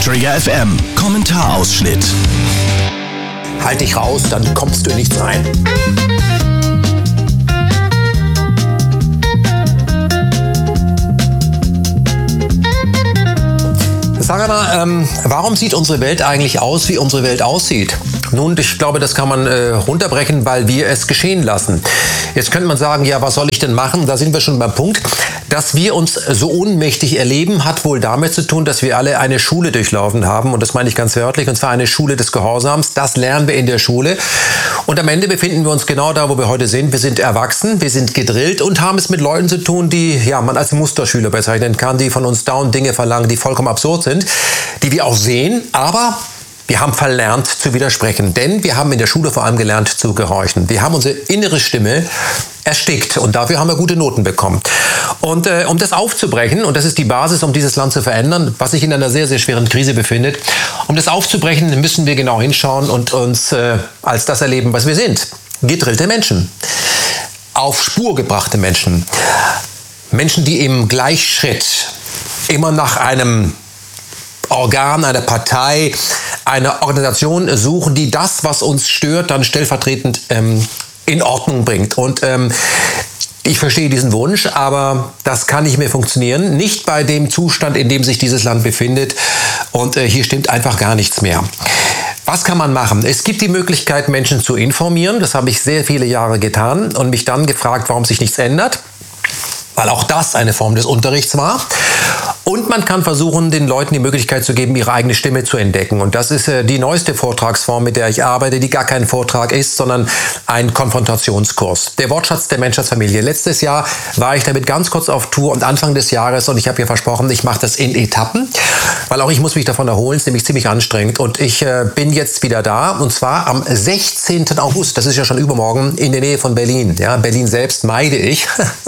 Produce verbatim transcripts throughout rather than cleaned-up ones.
Trigger F M Kommentarausschnitt. Halt dich raus, dann kommst du in nichts rein. Sag mal, ähm, warum sieht unsere Welt eigentlich aus, wie unsere Welt aussieht? Nun, ich glaube, das kann man äh, runterbrechen, weil wir es geschehen lassen. Jetzt könnte man sagen, ja, was soll ich denn machen? Da sind wir schon beim Punkt. Dass wir uns so ohnmächtig erleben, hat wohl damit zu tun, dass wir alle eine Schule durchlaufen haben. Und das meine ich ganz wörtlich, und zwar eine Schule des Gehorsams. Das lernen wir in der Schule. Und am Ende befinden wir uns genau da, wo wir heute sind. Wir sind erwachsen, wir sind gedrillt und haben es mit Leuten zu tun, die ja, man als Musterschüler bezeichnen kann, die von uns dauernd Dinge verlangen, die vollkommen absurd sind, die wir auch sehen, aber wir haben verlernt zu widersprechen, denn wir haben in der Schule vor allem gelernt zu gehorchen. Wir haben unsere innere Stimme erstickt und dafür haben wir gute Noten bekommen. Und äh, um das aufzubrechen, und das ist die Basis, um dieses Land zu verändern, was sich in einer sehr, sehr schweren Krise befindet, um das aufzubrechen, müssen wir genau hinschauen und uns äh, als das erleben, was wir sind. Gedrillte Menschen, auf Spur gebrachte Menschen, Menschen, die im Gleichschritt immer nach einem Organ, einer Partei, einer Organisation suchen, die das, was uns stört, dann stellvertretend ähm, in Ordnung bringt. Und ähm, ich verstehe diesen Wunsch, aber das kann nicht mehr funktionieren. Nicht bei dem Zustand, in dem sich dieses Land befindet. Und äh, hier stimmt einfach gar nichts mehr. Was kann man machen? Es gibt die Möglichkeit, Menschen zu informieren. Das habe ich sehr viele Jahre getan und mich dann gefragt, warum sich nichts ändert. Weil auch das eine Form des Unterrichts war. Und man kann versuchen, den Leuten die Möglichkeit zu geben, ihre eigene Stimme zu entdecken. Und das ist äh, die neueste Vortragsform, mit der ich arbeite, die gar kein Vortrag ist, sondern ein Konfrontationskurs. Der Wortschatz der Menschheitsfamilie. Letztes Jahr war ich damit ganz kurz auf Tour und Anfang des Jahres, und ich habe hier versprochen, ich mache das in Etappen, weil auch ich muss mich davon erholen, es ist nämlich ziemlich anstrengend. Und ich äh, bin jetzt wieder da, und zwar am sechzehnten August, das ist ja schon übermorgen, in der Nähe von Berlin. Ja, Berlin selbst meide ich.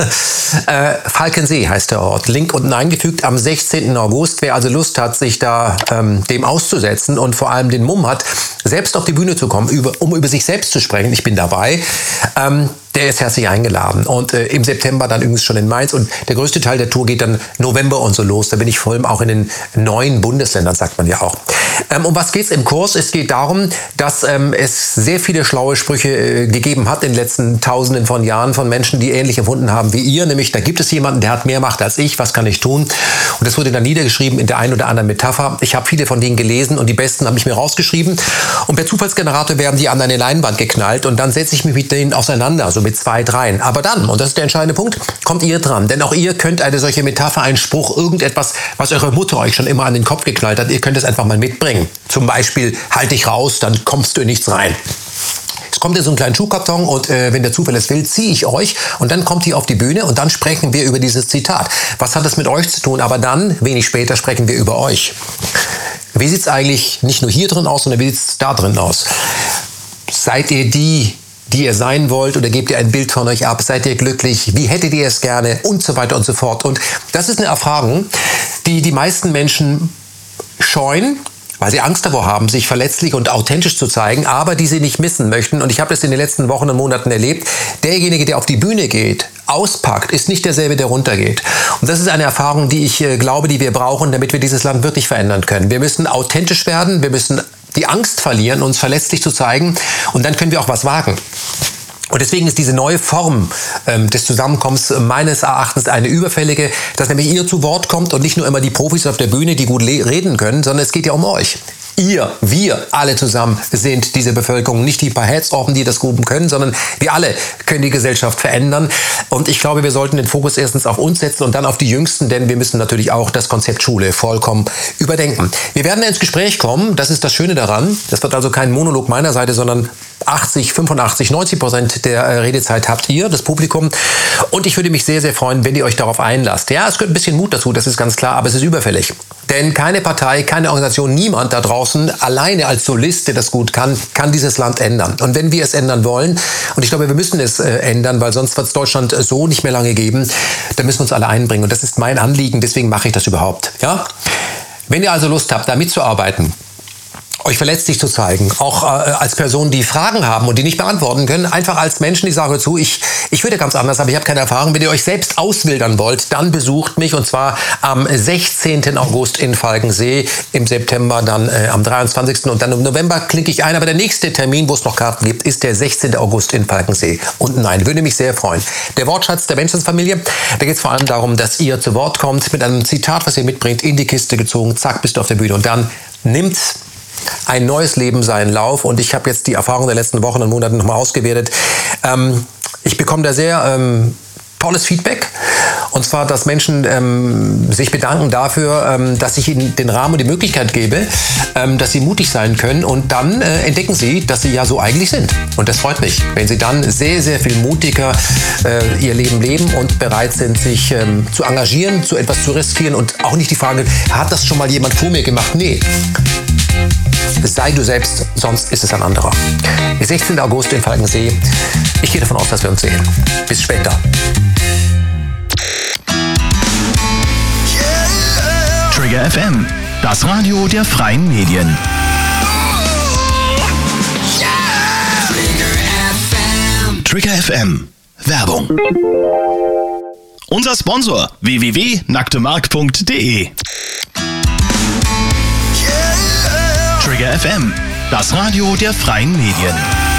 äh, Falkensee heißt der Ort. Link unten eingefügt am sechzehnten August. Wer also Lust hat, sich da ähm, dem auszusetzen und vor allem den Mumm hat, selbst auf die Bühne zu kommen, über, um über sich selbst zu sprechen, ich bin dabei, ähm, der ist herzlich eingeladen. Und äh, im September dann übrigens schon in Mainz. Und der größte Teil der Tour geht dann November und so los. Da bin ich vor allem auch in den neuen Bundesländern, sagt man ja auch. Ähm, um was geht's im Kurs? Es geht darum, dass ähm, es sehr viele schlaue Sprüche äh, gegeben hat in den letzten Tausenden von Jahren von Menschen, die ähnlich empfunden haben wie ihr. Nämlich, da gibt es jemanden, der hat mehr Macht als ich. Was kann ich tun? Und das wurde dann niedergeschrieben in der einen oder anderen Metapher. Ich habe viele von denen gelesen und die besten habe ich mir rausgeschrieben. Und per Zufallsgenerator werden die an eine Leinwand geknallt und dann setze ich mich mit denen auseinander, so mit zwei, dreien. Aber dann, und das ist der entscheidende Punkt, kommt ihr dran. Denn auch ihr könnt eine solche Metapher, einen Spruch, irgendetwas, was eure Mutter euch schon immer an den Kopf geknallt hat, ihr könnt es einfach mal mitbringen. Zum Beispiel, halt dich raus, dann kommst du in nichts rein. Es kommt in so einen kleinen Schuhkarton und äh, wenn der Zufall es will, ziehe ich euch und dann kommt ihr auf die Bühne und dann sprechen wir über dieses Zitat. Was hat das mit euch zu tun? Aber dann, wenig später, sprechen wir über euch. Wie sieht es eigentlich nicht nur hier drin aus, sondern wie sieht es da drin aus? Seid ihr die, die ihr sein wollt, oder gebt ihr ein Bild von euch ab? Seid ihr glücklich? Wie hättet ihr es gerne? Und so weiter und so fort. Und das ist eine Erfahrung, die die meisten Menschen scheuen, weil sie Angst davor haben, sich verletzlich und authentisch zu zeigen, aber die sie nicht missen möchten. Und ich habe das in den letzten Wochen und Monaten erlebt. Derjenige, der auf die Bühne geht, auspackt, ist nicht derselbe, der runtergeht. Und das ist eine Erfahrung, die ich äh, glaube, die wir brauchen, damit wir dieses Land wirklich verändern können. Wir müssen authentisch werden, wir müssen die Angst verlieren, uns verletzlich zu zeigen, und dann können wir auch was wagen. Und deswegen ist diese neue Form ähm, des Zusammenkommens meines Erachtens eine überfällige, dass nämlich ihr zu Wort kommt und nicht nur immer die Profis auf der Bühne, die gut reden können, sondern es geht ja um euch. Ihr, wir alle zusammen sind diese Bevölkerung, nicht die paar Heads-Offen, die das gut können, sondern wir alle können die Gesellschaft verändern. Und ich glaube, wir sollten den Fokus erstens auf uns setzen und dann auf die Jüngsten, denn wir müssen natürlich auch das Konzept Schule vollkommen überdenken. Wir werden ins Gespräch kommen, das ist das Schöne daran. Das wird also kein Monolog meiner Seite, sondern achtzig, fünfundachtzig, neunzig Prozent der Redezeit habt ihr, das Publikum. Und ich würde mich sehr, sehr freuen, wenn ihr euch darauf einlasst. Ja, es gehört ein bisschen Mut dazu, das ist ganz klar, aber es ist überfällig. Denn keine Partei, keine Organisation, niemand da draußen alleine als Solist, der das gut kann, kann dieses Land ändern. Und wenn wir es ändern wollen, und ich glaube, wir müssen es äh, ändern, weil sonst wird es Deutschland so nicht mehr lange geben, dann müssen wir uns alle einbringen. Und das ist mein Anliegen, deswegen mache ich das überhaupt. Ja? Wenn ihr also Lust habt, da mitzuarbeiten, euch verletzlich zu zeigen, auch äh, als Personen, die Fragen haben und die nicht beantworten können, einfach als Menschen, die sagen zu, ich, ich würde ganz anders, aber ich habe keine Erfahrung. Wenn ihr euch selbst auswildern wollt, dann besucht mich und zwar am sechzehnten August in Falkensee, im September dann äh, am dreiundzwanzigsten und dann im November klicke ich ein, aber der nächste Termin, wo es noch Karten gibt, ist der sechzehnten August in Falkensee. Und nein, würde mich sehr freuen. Der Wortschatz der Menschenfamilie, da geht es vor allem darum, dass ihr zu Wort kommt, mit einem Zitat, was ihr mitbringt, in die Kiste gezogen, zack, bist du auf der Bühne und dann nimmt ein neues Leben seinen Lauf. Und ich habe jetzt die Erfahrung der letzten Wochen und Monate nochmal ausgewertet. Ähm, ich bekomme da sehr ähm, tolles Feedback. Und zwar, dass Menschen ähm, sich bedanken dafür, ähm, dass ich ihnen den Rahmen und die Möglichkeit gebe, ähm, dass sie mutig sein können. Und dann äh, entdecken sie, dass sie ja so eigentlich sind. Und das freut mich, wenn sie dann sehr, sehr viel mutiger äh, ihr Leben leben und bereit sind, sich ähm, zu engagieren, zu etwas zu riskieren. Und auch nicht die Frage, hat das schon mal jemand vor mir gemacht? Nee. Sei du selbst, sonst ist es ein anderer. Der sechzehnten August in Falkensee. Ich gehe davon aus, dass wir uns sehen. Bis später. Trigger F M, das Radio der freien Medien. Trigger F M, Werbung. Unser Sponsor w w w punkt nacktemark punkt de. Trigger F M, das Radio der freien Medien.